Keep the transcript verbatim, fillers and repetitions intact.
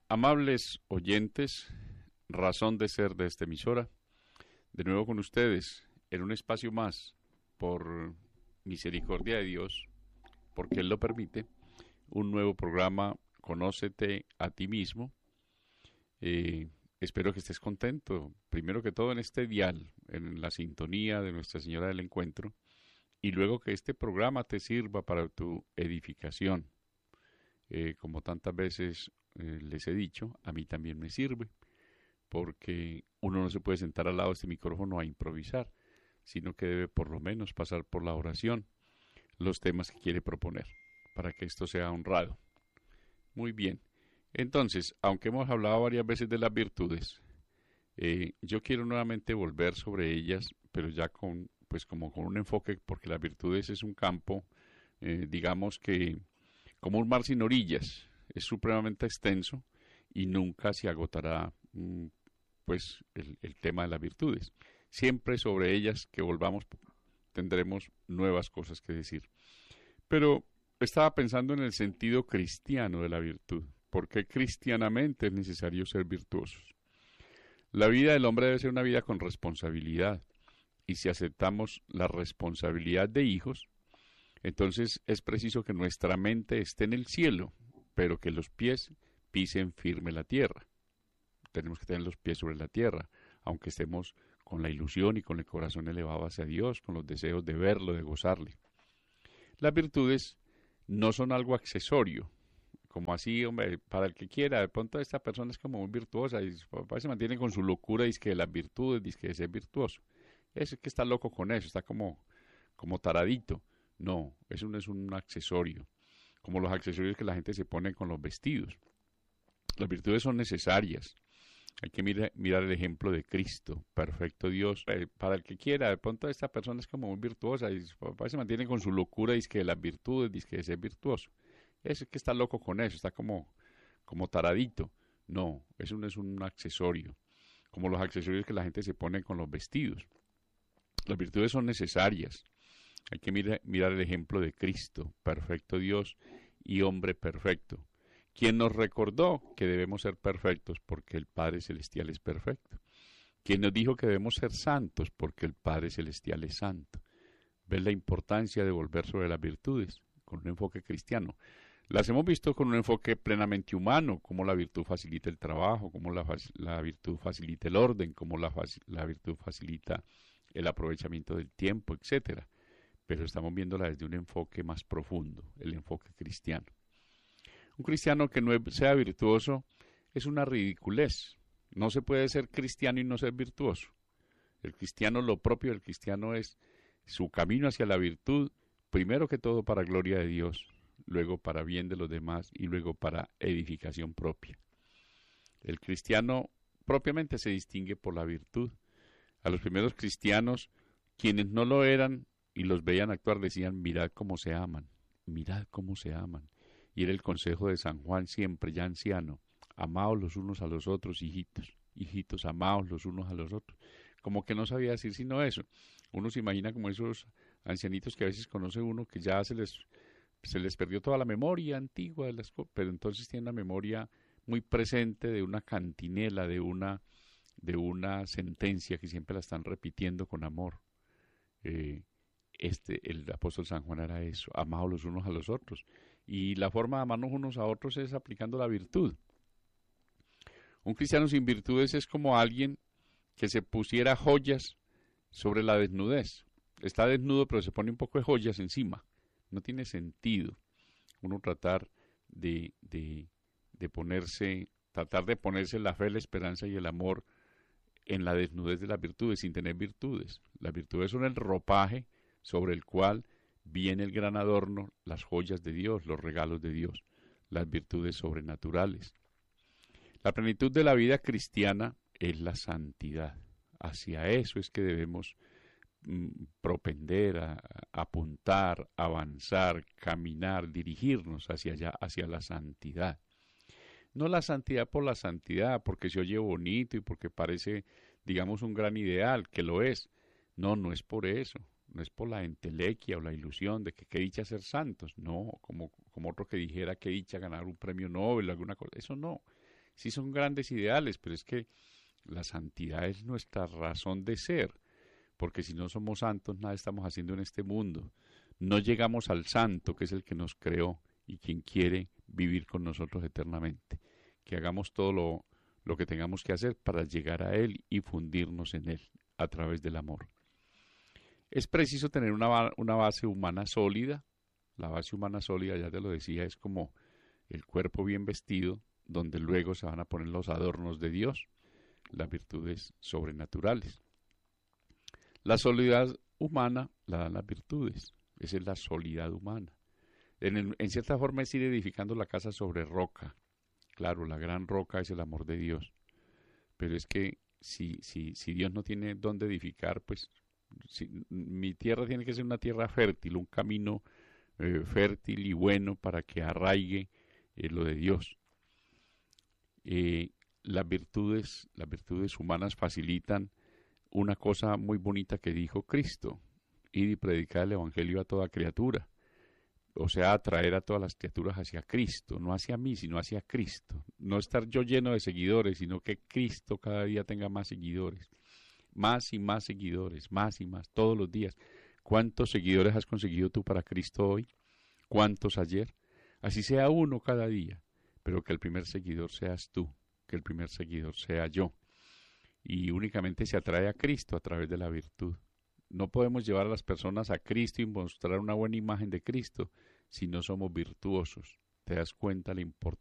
Amables oyentes, razón de ser de esta emisora, de nuevo con ustedes en un espacio más, por misericordia de Dios, porque Él lo permite, un nuevo programa, Conócete a ti mismo. Eh, espero que estés contento, primero que todo en este dial, en la sintonía de Nuestra Señora del Encuentro, y luego que este programa te sirva para tu edificación. Eh, como tantas veces eh, les he dicho, a mí también me sirve, porque uno no se puede sentar al lado de este micrófono a improvisar, sino que debe por lo menos pasar por la oración los temas que quiere proponer, para que esto sea honrado. Muy bien, entonces, aunque hemos hablado varias veces de las virtudes, eh, yo quiero nuevamente volver sobre ellas, pero ya con, pues como con un enfoque, porque las virtudes es un campo, eh, digamos que como un mar sin orillas, es supremamente extenso y nunca se agotará mm, pues el, el tema de las virtudes. Siempre sobre ellas que volvamos tendremos nuevas cosas que decir. Pero estaba pensando en el sentido cristiano de la virtud. ¿Por qué cristianamente es necesario ser virtuosos? La vida del hombre debe ser una vida con responsabilidad. Y si aceptamos la responsabilidad de hijos, entonces es preciso que nuestra mente esté en el cielo, pero que los pies pisen firme la tierra. Tenemos que tener los pies sobre la tierra, aunque estemos con la ilusión y con el corazón elevado hacia Dios, con los deseos de verlo, de gozarle. Las virtudes no son algo accesorio, como así, hombre, para el que quiera, de pronto esta persona es como muy virtuosa y su papá se mantiene con su locura, dice que de las virtudes, dice que de ser virtuoso. Es que está loco con eso, está como, como taradito. No, eso no es un accesorio, como los accesorios que la gente se pone con los vestidos. Las virtudes son necesarias. Hay que mira, mirar el ejemplo de Cristo, perfecto Dios. Eh, para el que quiera, de pronto esta persona es como muy virtuosa y su papá se mantiene con su locura, dice que de las virtudes, dice que de ser virtuoso. Es que está loco con eso, está como, como taradito. No, eso no es un accesorio, como los accesorios que la gente se pone con los vestidos. Las virtudes son necesarias. Hay que mira, mirar el ejemplo de Cristo, perfecto Dios y hombre perfecto, quien nos recordó que debemos ser perfectos porque el Padre Celestial es perfecto, quien nos dijo que debemos ser santos porque el Padre Celestial es santo. ¿Ves la importancia de volver sobre las virtudes con un enfoque cristiano? Las hemos visto con un enfoque plenamente humano, cómo la virtud facilita el trabajo, cómo la, la virtud facilita el orden, cómo la, la virtud facilita el aprovechamiento del tiempo, etcétera. Pero estamos viéndola desde un enfoque más profundo, el enfoque cristiano. Un cristiano que no sea virtuoso es una ridiculez. No se puede ser cristiano y no ser virtuoso. El cristiano, lo propio del cristiano es su camino hacia la virtud, primero que todo para gloria de Dios, luego para bien de los demás y luego para edificación propia. El cristiano propiamente se distingue por la virtud. A los primeros cristianos, quienes no lo eran y los veían actuar, decían, mirad cómo se aman, mirad cómo se aman. Y era el consejo de San Juan siempre, ya anciano, amaos los unos a los otros, hijitos, hijitos, amaos los unos a los otros. Como que no sabía decir sino eso. Uno se imagina como esos ancianitos que a veces conoce uno que ya se les, se les perdió toda la memoria antigua de las cosas, pero entonces tiene una memoria muy presente de una cantinela, de una, de una sentencia que siempre la están repitiendo con amor. Eh, Este, el apóstol San Juan era eso, amados los unos a los otros. Y la forma de amarnos unos a otros es aplicando la virtud. Un cristiano sin virtudes es como alguien que se pusiera joyas sobre la desnudez. Está desnudo, pero se pone un poco de joyas encima. No tiene sentido uno tratar de, de, de ponerse, tratar de ponerse la fe, la esperanza y el amor en la desnudez de las virtudes, sin tener virtudes. Las virtudes son el ropaje sobre el cual viene el gran adorno, las joyas de Dios, los regalos de Dios, las virtudes sobrenaturales. La plenitud de la vida cristiana es la santidad. Hacia eso es que debemos mm, propender, a, a apuntar, avanzar, caminar, dirigirnos hacia allá, hacia la santidad. No la santidad por la santidad, porque se oye bonito y porque parece, digamos, un gran ideal, que lo es. No, no es por eso. No es por la entelequia o la ilusión de que qué dicha ser santos, no, como, como otro que dijera que dicha ganar un premio Nobel o alguna cosa, eso no, Sí son grandes ideales, pero es que la santidad es nuestra razón de ser, porque si no somos santos, nada estamos haciendo en este mundo. No llegamos al santo, que es el que nos creó y quien quiere vivir con nosotros eternamente. Que hagamos todo lo, lo que tengamos que hacer para llegar a Él y fundirnos en Él a través del amor. Es preciso tener una, una base humana sólida. La base humana sólida, ya te lo decía, es como el cuerpo bien vestido, donde luego se van a poner los adornos de Dios, las virtudes sobrenaturales. La solidez humana la dan las virtudes, esa es la solidez humana. En, el, en cierta forma es ir edificando la casa sobre roca. Claro, la gran roca es el amor de Dios, pero es que si, si, si Dios no tiene dónde edificar, pues si, mi tierra tiene que ser una tierra fértil, un camino eh, fértil y bueno para que arraigue eh, lo de Dios. Eh, las virtudes, las virtudes humanas facilitan una cosa muy bonita que dijo Cristo: id y predicar el evangelio a toda criatura. O sea, atraer a todas las criaturas hacia Cristo, no hacia mí, sino hacia Cristo. No estar yo lleno de seguidores, sino que Cristo cada día tenga más seguidores. Más y más seguidores, más y más, todos los días. ¿Cuántos seguidores has conseguido tú para Cristo hoy? ¿Cuántos ayer? Así sea uno cada día, pero que el primer seguidor seas tú, que el primer seguidor sea yo. Y únicamente se atrae a Cristo a través de la virtud. No podemos llevar a las personas a Cristo y mostrar una buena imagen de Cristo si no somos virtuosos. ¿Te das cuenta la importancia